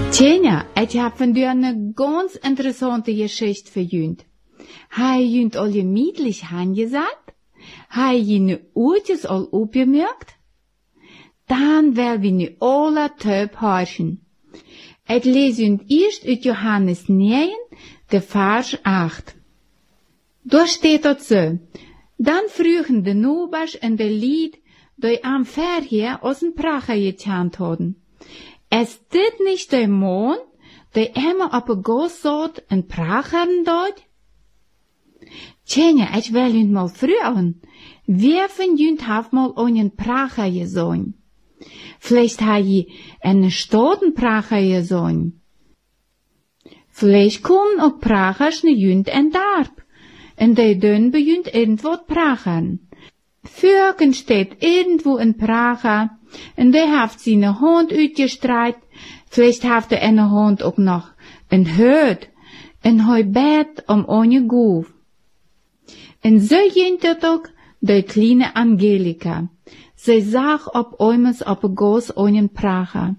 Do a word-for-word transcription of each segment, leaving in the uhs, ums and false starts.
Tjena, ik heb vandaag een ganz interessante Geschichte für jünd. Hij jünd al je mietlich hangesat? Hij je nu oortjes al opgemerkt? Dan wel we nu alle tuip horchen. Ik lees jünd eerst uit Johannes negen, de vers acht. Daar steht dat zo. Dan vroegen de nobers en de lied, die am verheer aus een pracher getjant hadden. Es dit nicht der Mond, der immer op een gos zat en prachern dort? Tjena, ich will jünd mal fragen, wer von jünd hat mal einen Pracher gesehen? Vielleicht hat je einen Stotenpracher gesehen. Vielleicht kommen auch Prachers ne jünd en darb, en die dünn bejünd irgendwo prachern. Fürken steht irgendwo ein Pracher, en der hat seine Hand uitgestreckt, vielleicht hat er eine Hand auch noch ein Hut, en hij bet om eine Guf. En so ging het ook die kleine Angelika. Sie sah ob eines op een Gos einen Pracher.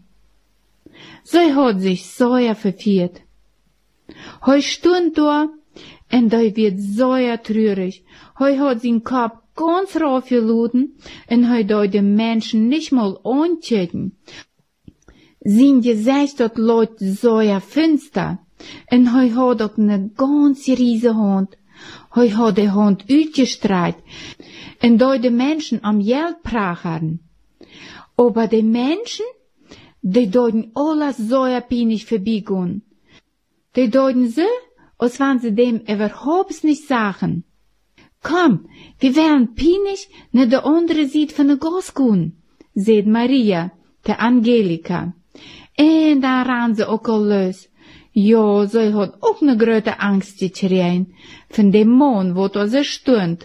Sie hat sich sehr verfiert. Hij stund da, en die wird sehr traurig. Hij hat sein Kopf ganz raufgeladen, en hij doi de Menschen nicht mal anchecken. Sein Gesicht dat laut sehr finster, en hij hat ook ne ganz riese Hand. Hij hat de Hand uitgestreckt, en doi de Menschen am Geld prachern. Aber de Menschen, die deuten alles sehr peinlich vorbeigehen. Die deuten so, als wenn sie dem überhaupt nicht sagen. Komm, wir werden peinlich nach der andere Seite von der Gas gehen, sagt Maria, der Angelika. En dann ran sie auch al los. Ja, sie hat auch ne große Angst gekriegt, von dem Mann, wo da sie stund.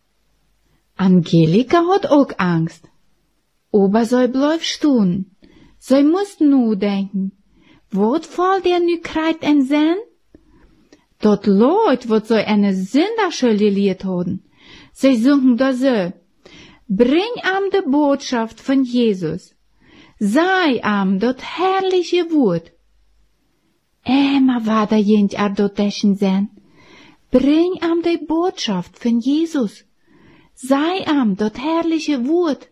Angelika hat auch Angst. Aber sie bleibt stehen. Sie muss nur denken, wat fällt der nu kreit en Sinn? Dort Leute, wat so eine Sünderschuld gelehrt haben. Sie singen da so, bring am de Botschaft von Jesus. Sei am dort herrliche Wort. Immer war da jent ar dort deschen sen. Bring am de Botschaft von Jesus. Sei am dort herrliche Wort.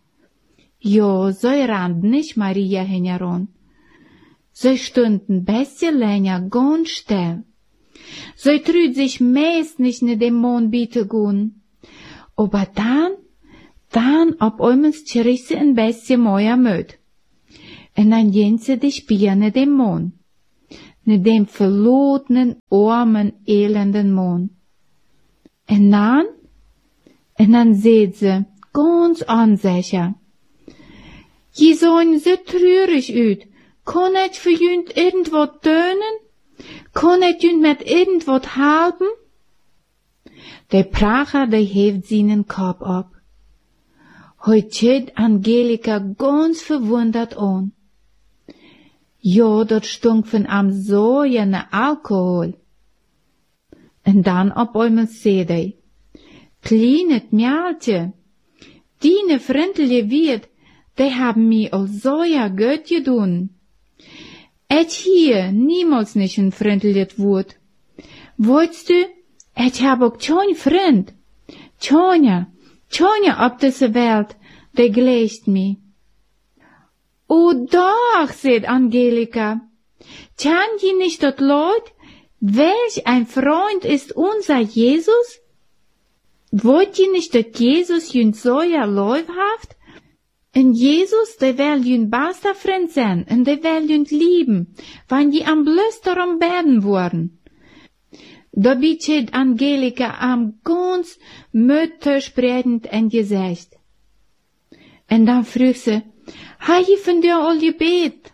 Jo, so rand nicht Maria heran. Sie stunden bisschen länger ganz still. Sie trüht sich meist nicht ne dem Mond bieten gehen. Aber dann, dann ob eumens cherisch sie ein bisschen mehr möd. En dann jent sie dich bier ne dem Mond. Ne dem verlotenen, armen, elenden Mond. En dann, en dann seht sie ganz unsicher. Je sollen so traurig uit. Kann ich für jünd irgendwas tönen? Kann ich jünd mit irgendwas halten? Der Pracher, der hebt seinen Kopf ab. Heut schaut Angelika ganz verwundert an. Ja, dort stunk von am so jene Alkohol. Und dann auf einmal seht er, kleines Mjaaltje, die freundliche Wirt, die haben mir auch so ja gut gedun. Ich hier niemals nicht ein freundliches Wort. Weißt du, ich hab auch kein Freund. Keiner, keiner auf dieser Welt, der gleicht mir. Oh doch, sagt Angelika, kann je nicht dort Leut, welch ein Freund ist unser Jesus? Wollt ihr nicht, dass Jesus jünd so ja läufhaft? En Jesus, der will jünd bester Freund sein, en der will jünd lieben, wann die am blösterum werden worden. Da bittet Angelika am ganz mütterspredend en Gesicht. En dann frug sie, ha je von dir all gebet?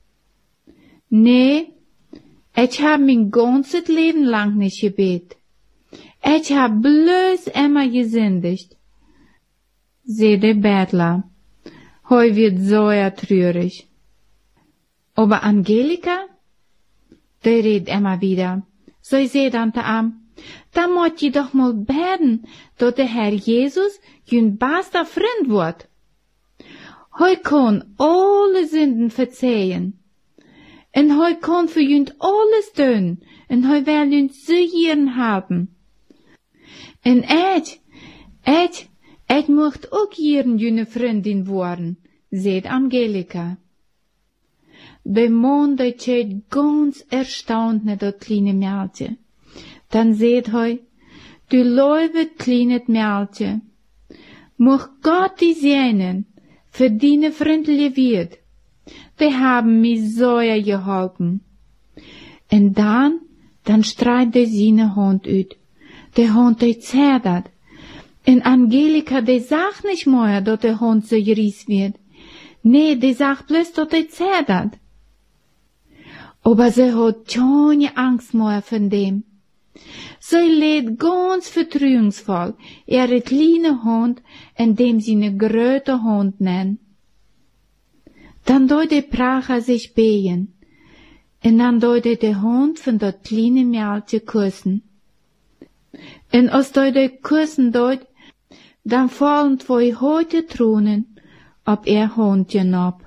Nee, ich hab mein ganzes Leben lang nicht gebet. Ich hab bloß immer gesündigt. Seh der Bettler. Heu wird so traurig. Aber Angelika, der redet immer wieder. So ich seh dann am, da mott je doch mal beten, dass der Herr Jesus jün bester Freund wird. Heu kann alle Sünden verzeihen. En hij kon voor junt alles doen, en hij wil junt zeer haben. En Ed, Ed, Ed mocht ook hier junne vriendin worden, zei Angelika. De man die keek ganz erstaunt naar dat kleine meisje. Dan zei hij, du lieve kleine meisje, mocht Gott die segnen für deine vriendelijke wied. Die haben mich sehr geholpen. En dan, dan streit de seine Hand uit. De Hand die zerdert. En Angelika, die sagt nicht mehr, dat de Hand so geries wird. Nee, die sagt bloß, dat die zerdert. Aber sie hat keine Angst mehr von dem. Sie lädt ganz vertrauensvoll ihre kleine Hand, indem sie eine große Hand nennt. Dann deut die Pracher sich behen, en dann deut die Hand von dat kleine Mädchen küssen. En als deut die küssen deut, dann fallen zwei heute Tränen ab ihr Handchen ab.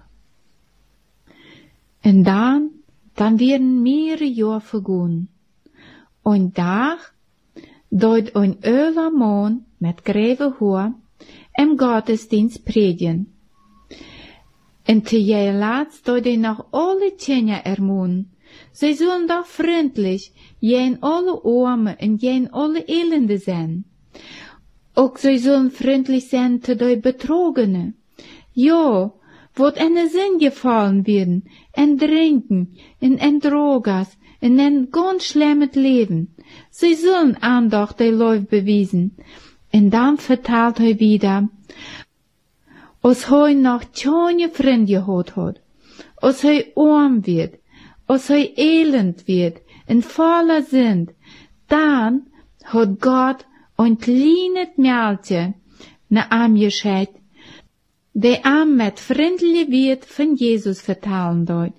En dann, dann werden mehrere Jahre vergangen. Und da, deut ein öler Mann mit greve Haar im Gottesdienst predigen. En te jij laatst deut hij noch alle Kinder ermahnen, sie sollen doch freundlich, jen alle Arme en jen alle Elende sein. Ook sie sollen freundlich sein zu de Betrogene. Ja, wird eine Sinn gefallen werden, en Trinken, en en Drogas, en en ganz schlimmes Leben. Sie sollen Andacht der Leute bewiesen. En dann vertelt er wieder, als hij noch keine Freunde gehad hat, als hij arm wird, als hij elend wird, en voller sind, dann hat Gott ein kleines Mädchen na Arm gescheit, der Arm mit freundliche wird von Jesus vertalen dort.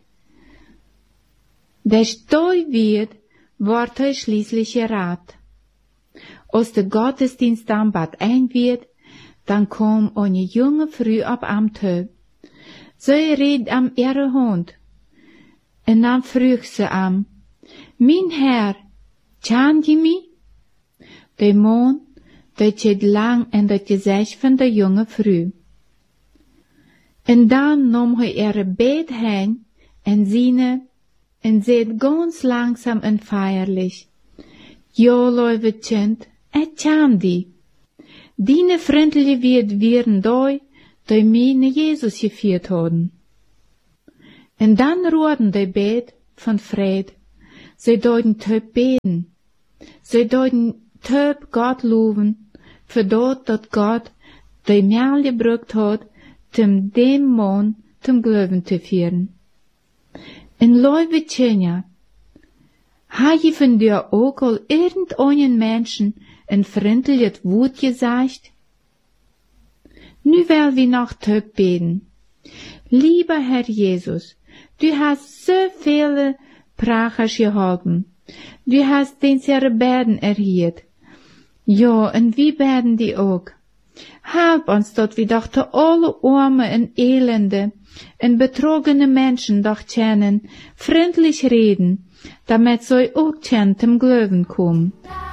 Der Steu wird, ward er schließlich gerat. Als der Gottesdienst dann bad ein wird, dann kom eine junge Frau ab am Tö. Sie redt am ihre Hand. En dann frug sie am, mein Herr, can je mi? Der Mann, der steht lang in das Gesicht von der junge Frau. En dann nahm er ihre Bett hin, en seine, en seht ganz langsam und feierlich. Ja, liebe Kind, et can die. Deine freundliche wird werden doi, die meine Jesus geführt haben. Und dann ruhten die Bett von Fried. Sie deuten töp beten. Sie deuten töp Gott loben, für dort, dat Gott die Merl gebrückt hat, zum dem Mann zum Glauben zu führen. Und liebe Kinder, ha je von dir auch al irgendeinen Menschen ein freundliches Wort gesagt? Nu will wir noch töp beten. Lieber Herr Jesus, du hast so viele Prachers geholfen. Du hast den ihre Bärden erhielt. Ja, und wie beten die auch? Help uns, dat wir doch de alle arme en elende en betrogene Menschen doch kennen, freundlich reden, damit sie auch zum Glauben kommen.